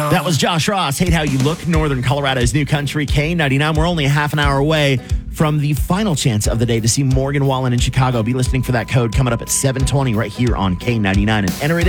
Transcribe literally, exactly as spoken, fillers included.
That was Josh Ross. Hate How You Look, Northern Colorado's new country, K ninety-nine. We're only a half an hour away from the final chance of the day to see Morgan Wallen in Chicago. Be listening for that code coming up at seven twenty right here on K ninety-nine. And enter it in.